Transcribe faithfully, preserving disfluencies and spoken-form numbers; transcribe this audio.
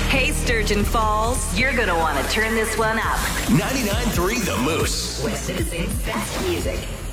Hey, Sturgeon Falls, you're gonna want to turn this one up. ninety-nine point three The Moose. West Citizens' best music.